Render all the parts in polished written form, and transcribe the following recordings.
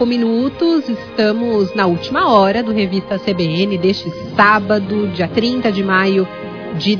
Minutos, estamos na última hora do Revista CBN deste sábado, dia 30 de maio de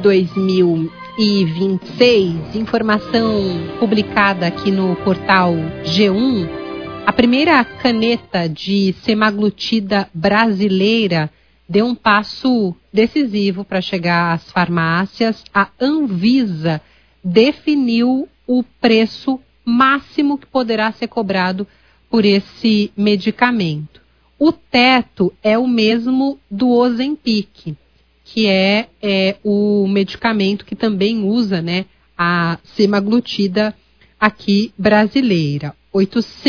2026. Informação publicada aqui no portal G1. A primeira caneta de semaglutida brasileira deu um passo decisivo para chegar às farmácias. A Anvisa definiu o preço máximo que poderá ser cobrado por esse medicamento. O teto é o mesmo do Ozempic, que é o medicamento que também usa, a semaglutida aqui brasileira. R$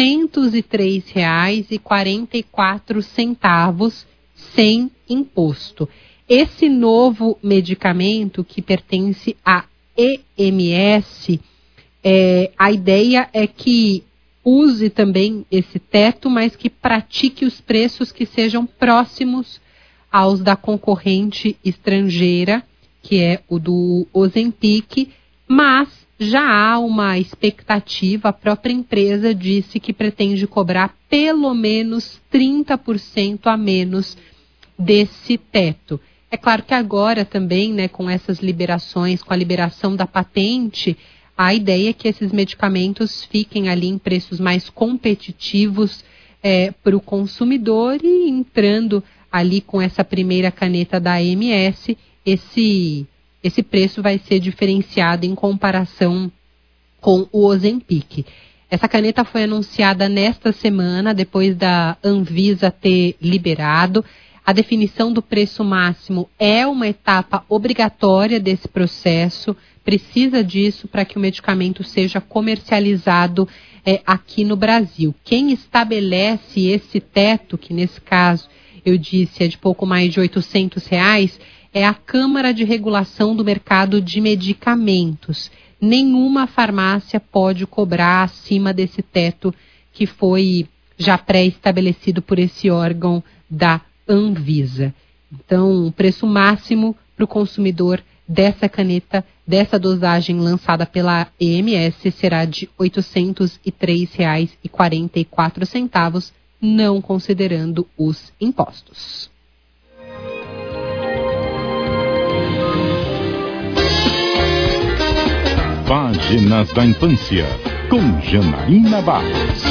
803,44 sem imposto. Esse novo medicamento que pertence à EMS, a ideia é que use também esse teto, mas que pratique os preços que sejam próximos aos da concorrente estrangeira, que é o do Ozempic, mas já há uma expectativa, a própria empresa disse que pretende cobrar pelo menos 30% a menos desse teto. É claro que agora também, com essas liberações, com a liberação da patente, a ideia é que esses medicamentos fiquem ali em preços mais competitivos para o consumidor e entrando ali com essa primeira caneta da AMS, esse preço vai ser diferenciado em comparação com o Ozempic. Essa caneta foi anunciada nesta semana, depois da Anvisa ter liberado. A definição do preço máximo é uma etapa obrigatória desse processo, precisa disso para que o medicamento seja comercializado aqui no Brasil. Quem estabelece esse teto, que nesse caso eu disse é de pouco mais de R$ 800, é a Câmara de Regulação do Mercado de Medicamentos. Nenhuma farmácia pode cobrar acima desse teto que foi já pré-estabelecido por esse órgão da Anvisa. Então, o preço máximo para o consumidor dessa caneta, dessa dosagem lançada pela EMS, será de R$ 803,44, não considerando os impostos. Páginas da Infância, com Janaína Barros.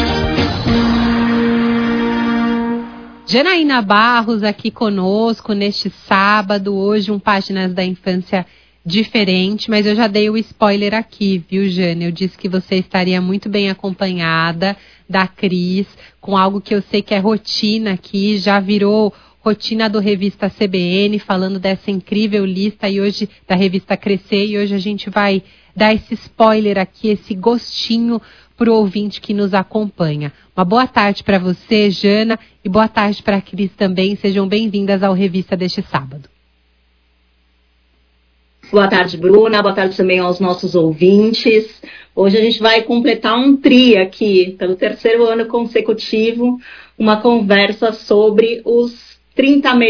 Janaína Barros aqui conosco neste sábado, hoje um Páginas da Infância diferente, mas eu já dei o spoiler aqui, viu, Jana? Eu disse que você estaria muito bem acompanhada da Cris, com algo que eu sei que é rotina aqui, já virou rotina do Revista CBN, falando dessa incrível lista e hoje da Revista Crescer, e hoje a gente vai dar esse spoiler aqui, esse gostinho para o ouvinte que nos acompanha. Uma boa tarde para você, Jana, e boa tarde para a Cris também. Sejam bem-vindas ao Revista deste sábado. Boa tarde, Bruna. Boa tarde também aos nossos ouvintes. Hoje a gente vai completar um tri aqui, pelo terceiro ano consecutivo, uma conversa sobre os 30